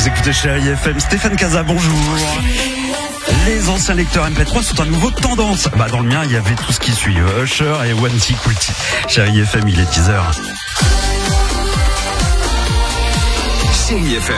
Vous écoutez Chérie FM, Stéphane Casa, bonjour. Les anciens lecteurs MP3 sont à nouveau tendance. Dans le mien, il y avait tout ce qui suit. Usher et One T Quilty. Chérie FM, il est 10h. Chérie FM.